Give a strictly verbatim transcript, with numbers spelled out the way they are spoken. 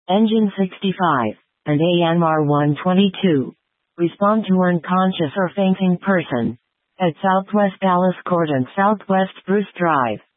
Engine sixty-five, and A M R one twenty-two. Respond to unconscious or fainting person at Southwest Dallas Court and Southwest Bruce Drive.